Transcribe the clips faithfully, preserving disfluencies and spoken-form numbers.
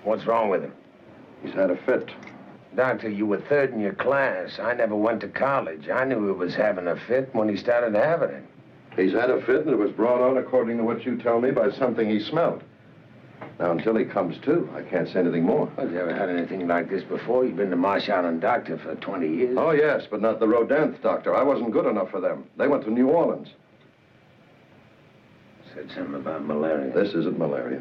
What's wrong with him? He's had a fit. Doctor, you were third in your class. I never went to college. I knew he was having a fit when he started having it. He's had a fit, and it was brought on, according to what you tell me, by something he smelled. Now, until he comes to, I can't say anything more. Well, you ever had anything like this before? You've been the Marchand and doctor for twenty years. Oh, yes, but not the Rodin doctor. I wasn't good enough for them. They went to New Orleans. Said something about malaria. This isn't malaria.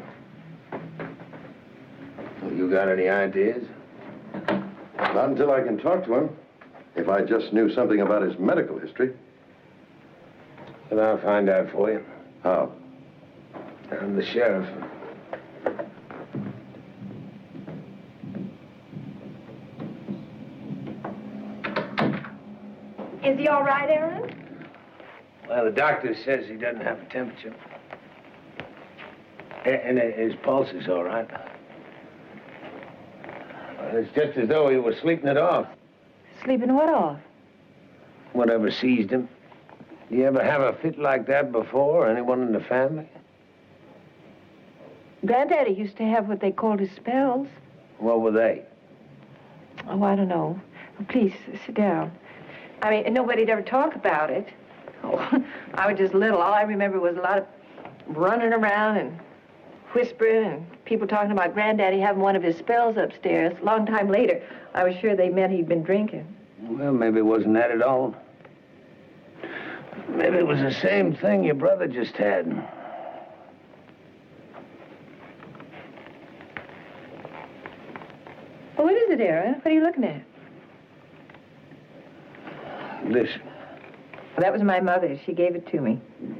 Well, you got any ideas? Not until I can talk to him. If I just knew something about his medical history. Well, I'll find out for you. How? I'm the sheriff. Is he all right, Aaron? Well, the doctor says he doesn't have a temperature. And his pulse is all right. Well, it's just as though he was sleeping it off. Sleeping what off? Whatever seized him. You ever have a fit like that before? Anyone in the family? Granddaddy used to have what they called his spells. What were they? Oh, I don't know. Oh, please, sit down. I mean, nobody'd ever talk about it. Oh, I was just little. All I remember was a lot of running around and whispering and people talking about Granddaddy having one of his spells upstairs. A long time later, I was sure they meant he'd been drinking. Well, maybe it wasn't that at all. Maybe it was the same thing your brother just had. Well, what is it, Aaron? What are you looking at? Listen. Well, that was my mother's. She gave it to me.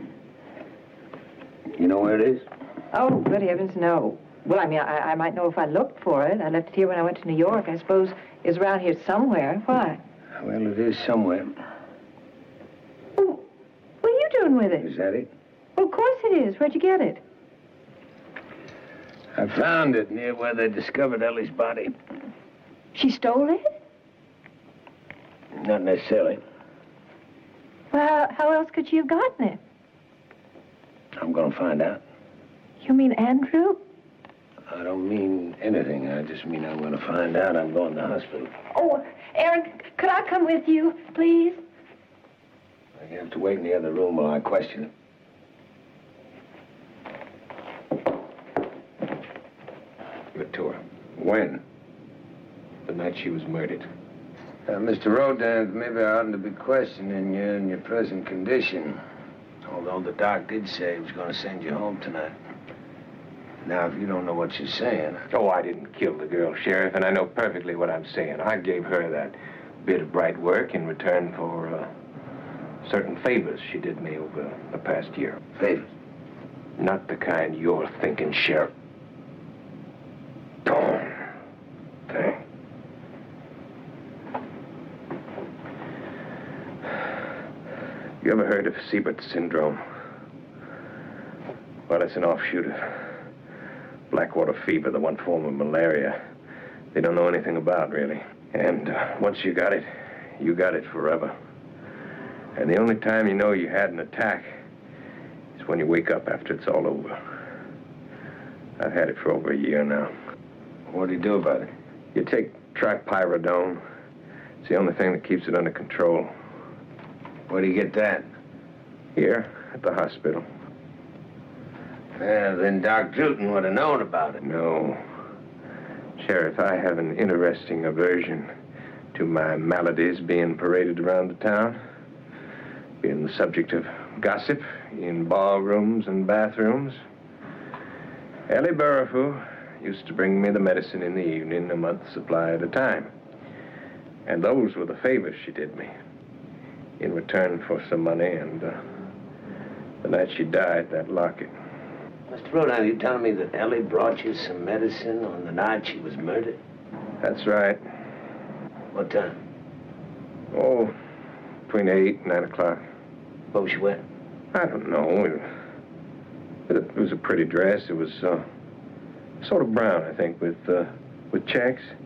You know where it is? Oh, good heavens, no. Well, I mean, I, I might know if I looked for it. I left it here when I went to New York. I suppose it's around here somewhere. Why? Well, it is somewhere. Oh, what are you doing with it? Is that it? Well, of course it is. Where'd you get it? I found it near where they discovered Ellie's body. She stole it? Not necessarily. Well, how, how else could she have gotten it? I'm going to find out. You mean Andrew? I don't mean anything. I just mean I'm going to find out. I'm going to the hospital. Oh, Aaron, could I come with you, please? You have to wait in the other room while I question him. Give it to her. When? The night she was murdered. Uh, Mister Rodin, maybe I oughtn't to be questioning you in your present condition. Although the doc did say he was going to send you home tonight. Now, if you don't know what you're saying... Oh, I didn't kill the girl, Sheriff, and I know perfectly what I'm saying. I gave her that bit of bright work in return for uh, certain favors she did me over the past year. Favors? Not the kind you're thinking, Sheriff. Boom. Thanks. You ever heard of Siebert syndrome? Well, it's an offshoot of Blackwater fever, the one form of malaria they don't know anything about, really. And uh, once you got it, you got it forever. And the only time you know you had an attack is when you wake up after it's all over. I've had it for over a year now. What do you do about it? You take tripyridone. It's the only thing that keeps it under control. Where do you get that? Here, at the hospital. Well, then Doc Drewton would have known about it. No. Sheriff, I have an interesting aversion to my maladies being paraded around the town, being the subject of gossip in ballrooms and bathrooms. Ellie Burrifu used to bring me the medicine in the evening, a month's supply at a time. And those were the favors she did me, in return for some money, and uh, the night she died, that locket. Mister Rodin, are you telling me that Ellie brought you some medicine on the night she was murdered? That's right. What time? Oh, between eight and nine o'clock. What was she wearing? I don't know. It, it was a pretty dress. It was uh, sort of brown, I think, with uh, with checks.